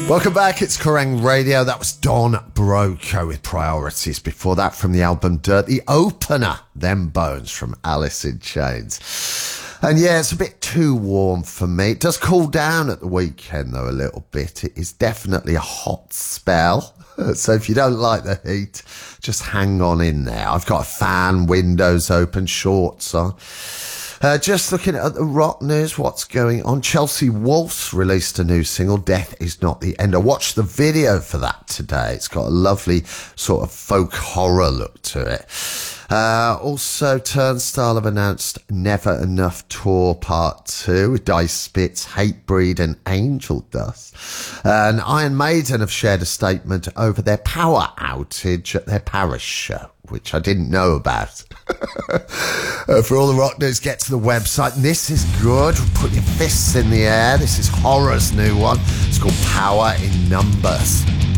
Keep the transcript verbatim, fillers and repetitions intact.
Welcome back, it's Kerrang Radio. That was Don Broco with Priorities. Before that, from the album Dirt, the opener, Them Bones from Alice in Chains. And yeah, it's a bit too warm for me. It does cool down at the weekend, though, a little bit. It is definitely a hot spell. So if you don't like the heat, just hang on in there. I've got a fan, windows open, shorts on. Uh, just looking at the rock news, what's going on? Chelsea Wolfe released a new single, Death Is Not the End. I watched the video for that today. It's got a lovely sort of folk horror look to it. Uh, also, Turnstile have announced Never Enough Tour Part two with Dice Spitz, Hatebreed and Angel Dust. And Iron Maiden have shared a statement over their power outage at their Paris show, which I didn't know about. uh, for all the rock news, get to the website. And this is good. Put your fists in the air. This is Horror's new one. It's called Power in Numbers.